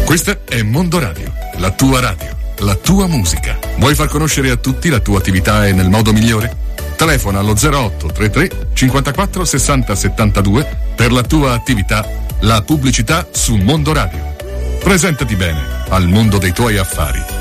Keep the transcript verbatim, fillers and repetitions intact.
Questa è Mondo Radio, la tua radio, la tua musica. Vuoi far conoscere a tutti la tua attività e nel modo migliore? Telefona allo zero otto trentatré cinquantaquattro sessanta settantadue per la tua attività, la pubblicità su Mondo Radio. Presentati bene al mondo dei tuoi affari.